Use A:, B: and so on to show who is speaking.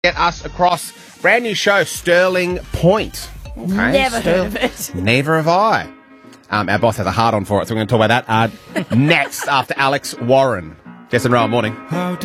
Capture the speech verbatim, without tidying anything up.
A: Get us across. Brand new show, Sterling Point. Okay,
B: Never
A: Ster-
B: heard of it.
A: Never have I. Um, our boss has a hard on for it, so we're going to talk about that uh, next after Alex Warren. Jess and Rowan, morning.